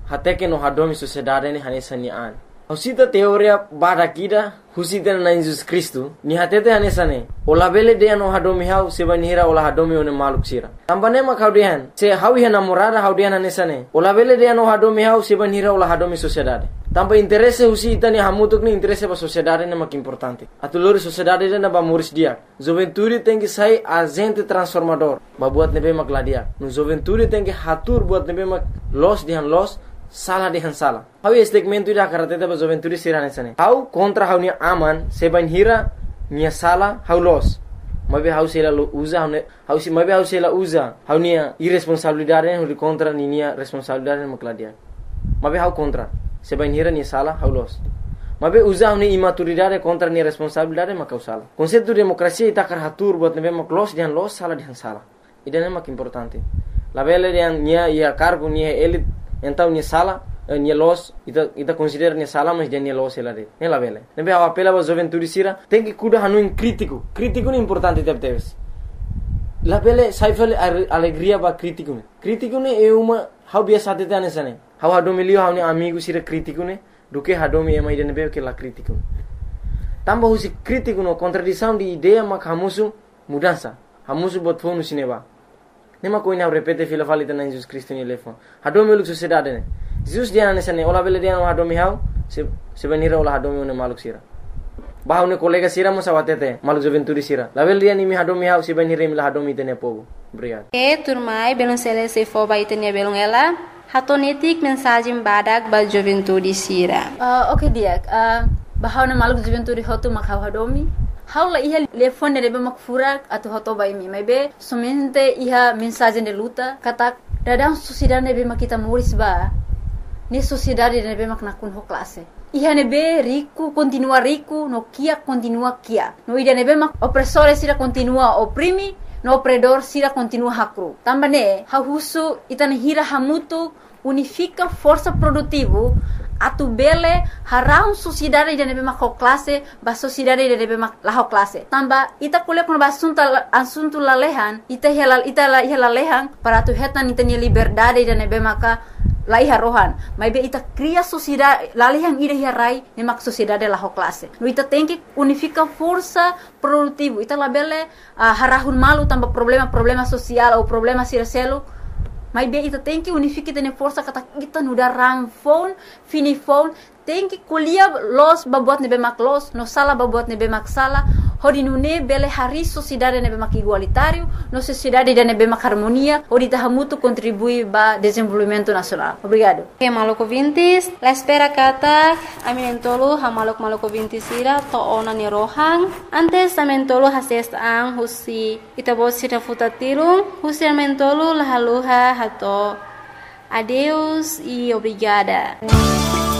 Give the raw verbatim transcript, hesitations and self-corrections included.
até que no hadomi sociedade ni hanesa ni an. Husita teoria bada kida husita na Jesus Cristo ni hatete hanesane ola bele de no hadomi hau sebanira ola hadomi one maluk sira tambane ma kaudian se hawi hana morada haudian hanesane ola bele de no hadomi hau sebanira ola hadomi sociedade tamba interesse husita ni hamutuk ni interesse ba sociedade na mak importante atulori sociedade na ba moris dia juventude tem que sai agente transformador ba buat nebe mak ladia no juventude tem que hatur buat nebe mak los dihan los salah dihan salah. Hau segmento ida karate ba juventude sirane sane. Hau kontra hau ni aman seban hira nia salah hau los. Mabe hau sela lo usa hau hau si mabe hau sela usa hau nia irresponsabilidade hau contra ni nia responsabilidade makladia. Mabe hau kontra seban hira nia salah hau los. Mabe usa hau ni imaturidade contra nia responsabilidade makau salah. Konsepto demokrasia ita kar hatur buat nebe mak los dihan los salah dihan salah. Idane mak importante. La bele dihan nia ia cargo nia elit então ni sala ni los ita ita considera ni sala mas dia ni los ela de ne la vele nebe a apela ba juventude sira tem que cuida hanu in crítico crítico ni importante deve ter la vele saifel alegria ba crítico crítico ne é uma how biasa te tane sane how hado milio how ni amigo sira crítico ne do que hado mi mai de nebe que la crítico tamba husi crítico no contradição de ideia mak hamusu mudança hamusu bot fonu sineba nema ko ina repete fila falita na Jesus Cristo ni lefo hadomi luk sociedade ne Jesus dia na sane ola bele dia no hadomi hau se se venira ola hadomi ne maluk sira bahau ne kolega sira mo sawatete maluk juventude sira la bele dia ni mi hadomi hau se venira mi la hadomi tene povo obrigado e turmai belum sele se fo ba itene belum ela hatonetik mensagem badak ba juventude sira uh, okay dia uh, bahau ne maluk juventude hotu makau hadomi Haula iha telefone rebe makfura atau hoto bai mi maybe somente iha mensagem de luta kata dadang sociedade rebe makita moris ba ni sociedade rebe mak nakun ho classe iha nebe rico continua rico no kia continua kia no ida nebe mak opressore sira continua oprimi no opredor sira continua hakru tambane ha husu itana hira hamutu unifica força produtivo atu bele harau sociedade de nebe mak classe ba sociedade de nebe mak la classe tamba ita kule kon ba assunto assunto la lehan ita hela ita la hela lehan para tu hetan ita ni liberdade de nebe maka la iha rohan mai be ita cria sociedade la lehan ida hi rai ne mak sociedade la classe no ita tem que unifica força produtivo ita la bele uh, harahun malu tamba problema problema social ou problema siraselo mas bem ita tem que unificar tene força kata kita nuda rang phone fini phone tem que kuliah los babuat nebe mak los no sala babuat nebe mak sala hodi nune bele hari sociedade nebe mak igualitário no sociedade de nebe mak harmonia hodi tahamutu contribui ba desenvolvimento nacional obrigado que maloko vintis la espera kata aminentolo ha malok maloko vintis ira to ona ni rohang antes amentolo hases ang husi itabo sira futatirung husi amentolo la haluha hato adeus e obrigada.